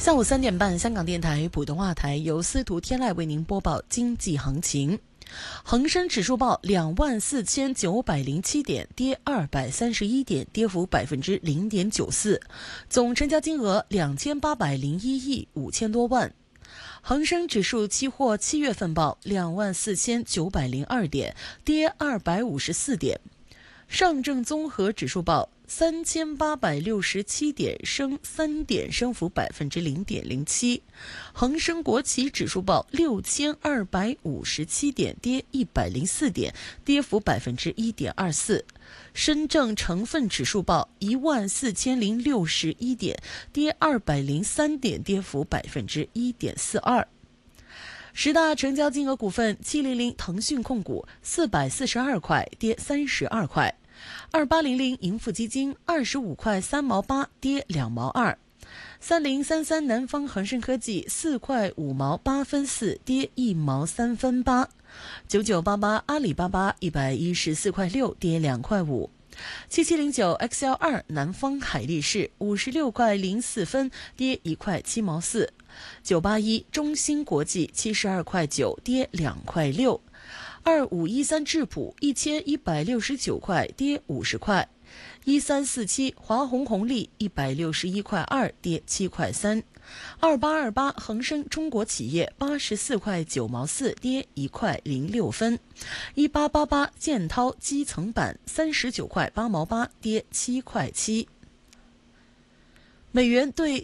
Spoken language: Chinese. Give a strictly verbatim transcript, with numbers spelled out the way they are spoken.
下午三点半，香港电台普通话台由司徒天籁为您播报经济行情。恒生指数报两万四千九百零七点，跌二百三十一点，跌幅百分之零点九四。总成交金额两千八百零一亿五千多万。恒生指数期货七月份报两万四千九百零二点，跌二百五十四点。上证综合指数报三千八百六十七点，升三点，升幅百分之零点零七。恒生国企指数报六千二百五十七点，跌一百零四点，跌幅百分之一点二四。深证成分指数报一万四千零六十一点，跌二百零三点，跌幅百分之一点四二。十大成交金额股份：七零零腾讯控股四百四十二块，跌三十二块；二八零零盈富基金二十五块三毛八，跌两毛二；三零三三南方恒生科技四块五毛八分四，跌一毛三分八；九九八八阿里巴巴一百一十四块六，跌两块五；七七零九 X L 二南方海力士五十六块零四分，跌一块七毛四。九八一中芯国际七十二块九，跌两块六；二五一三智普一千一百六十九块，跌五十块；一三四七华虹红利一百六十一块二，跌七块三；二八二八恒生中国企业八十四块九毛四，跌一块零六分；一八八八建滔基层板三十九块八毛八，跌七块七。美元对